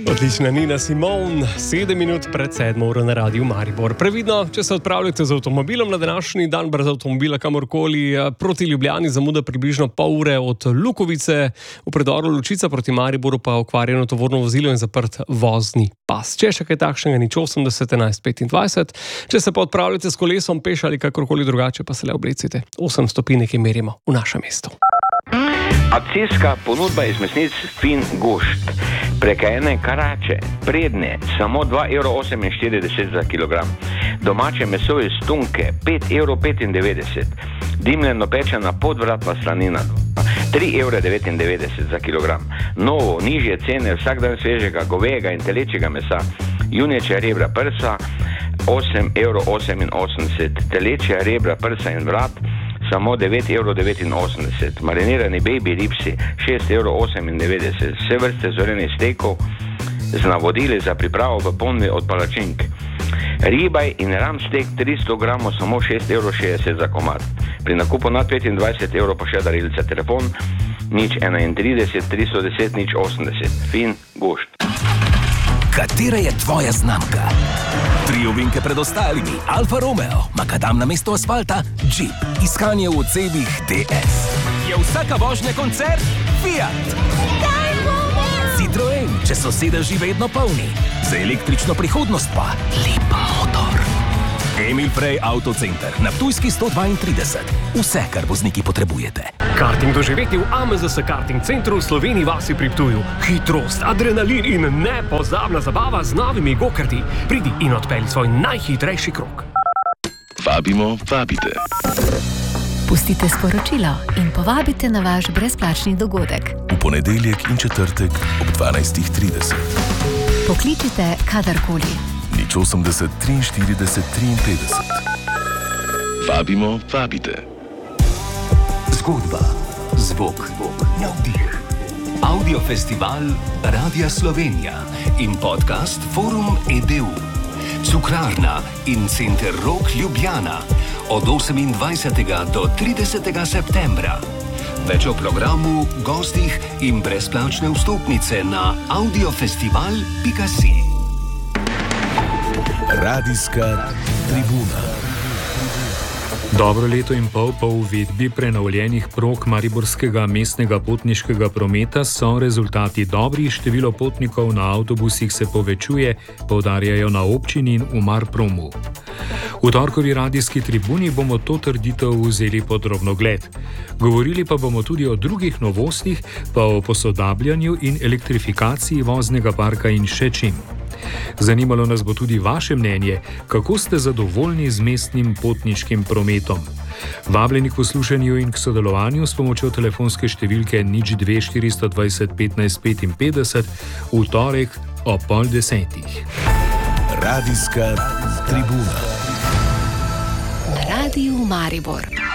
Odlična Nina Simone, 7 minut pred 7 uro na Radiu Maribor. Previdno, če se odpravljate z avtomobilom na današnji dan brez avtomobila kamorkoli, proti Ljubljani zamuda približno pol ure od Lukovice, v predoru Lučica proti Mariboru pa okvarjeno tovorno vozilo in zaprt vozni pas. Če še kaj takšnega, nič 80 11 25. Če se pa odpravljate s kolesom, peš ali kakorkoli drugače, pa se le oblecite. 8 stopinj nekaj merimo v našem mestu. Akcijska ponudba iz mesnic Fin Gošt. Prekajene karače, prednje, samo 2,48 € za kilogram. Domače meso iz tunke, 5,95 €. Dimljeno pečena podvratna slanina, 3,99 € za kilogram. Novo, nižje cene vsak dan svežega govejega in telečjega mesa. Juneče rebra prsa, 8,88 €. Telečja rebra prsa in vrat, samo 9,89 €. Marinirani baby ribsi, 6,98 €. Vse vrste zorenih stekov z navodili za pripravo v ponvi od palačink. Ribaj in ram stek 300 gramov, samo 6,60 € za komad. Pri nakupu nad 25 € pa še darilca. Telefon 031 310 080. Fin Gošt. Katera je tvoja znamka? 3 ovinke pred ostalimi, Alfa Romeo, makadam na mesto asfalta, Jeep, iskanje v odsebih DS. Je vsaka vožnja koncert? Fiat. Citroen, če so sedeži vedno polni. Za električno prihodnost pa lep motor. Emil Frey Autocenter na Ptujski 132. Vse, kar vozniki potrebujete. Karting doživeti v AMZS Karting Centru v Sloveniji vasi pri Ptuju. Hitrost, adrenalin in nepozabna zabava z novimi gokarti. Pridi in odpelji svoj najhitrejši krog. Vabimo, vabite. Pustite sporočilo in povabite na vaš brezplačni dogodek. V ponedeljek in četrtek ob 12:30. Pokličite kadarkoli. 080 43 53. Vabimo, vabite. Zgodba, zvok, navdih. Audiofestival Radia Slovenija in podcast Forum EDU. Cukrarna in Center Rok Ljubljana od 28. do 30. septembra. Več o programu, gostih in brezplačne vstopnice na audiofestival.si. Radijska tribuna. Dobro leto in pol po uvedbi prenovljenih prog mariborskega mestnega potniškega prometa so rezultati dobri, število potnikov na avtobusih se povečuje, poudarjajo na občini in v Marpromu. V torkovi radijski tribuni bomo to trditev vzeli pod drobnogled. Govorili pa bomo tudi o drugih novostih, pa o posodabljanju in elektrifikaciji voznega parka in še čim. Zanimalo nas bo tudi vaše mnenje, kako ste zadovoljni z mestnim potniškim prometom. Vabljeni k poslušanju in k sodelovanju s pomočjo telefonske številke 02 420 15 55 v torek ob 9:30. Radijska tribuna. Na Radiu Maribor.